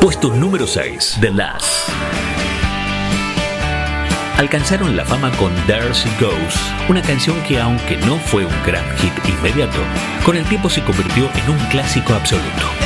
Puesto número 6, The Last. Alcanzaron la fama con There She Goes, una canción que, aunque no fue un gran hit inmediato, con el tiempo se convirtió en un clásico absoluto.